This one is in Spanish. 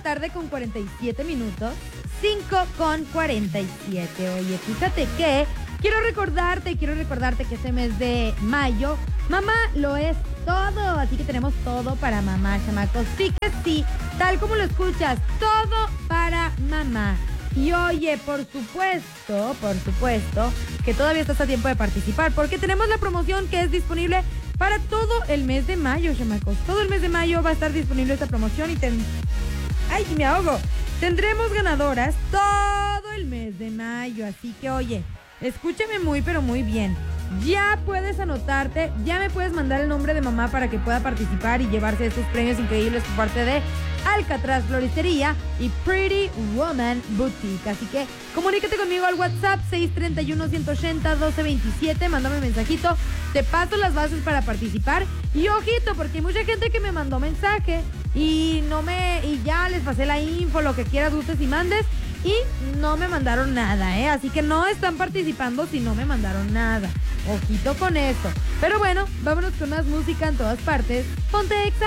tarde con 47 minutos. 5 con 47. Oye, fíjate que quiero recordarte que este mes de mayo, mamá lo es todo. Así que tenemos todo para mamá, chamacos. Sí que sí, tal como lo escuchas, todo para mamá. Y oye, por supuesto, que todavía estás a tiempo de participar, porque tenemos la promoción que es disponible para todo el mes de mayo, chamacos. Todo el mes de mayo va a estar disponible esta promoción y ¡ay, me ahogo! Tendremos ganadoras todo el mes de mayo, así que oye, escúchame muy pero muy bien. Ya puedes anotarte, ya me puedes mandar el nombre de mamá para que pueda participar y llevarse estos premios increíbles por parte de Alcatraz Floristería y Pretty Woman Boutique. Así que comunícate conmigo al WhatsApp 631-180-1227, mándame un mensajito, te paso las bases para participar. Y ojito, porque hay mucha gente que me mandó mensaje y ya les pasé la info, lo que quieras, gustes y mandes, y no me mandaron nada, ¿eh? Así que no están participando si no me mandaron nada. Ojito con esto. Pero bueno, vámonos con más música en todas partes. Ponte Exa.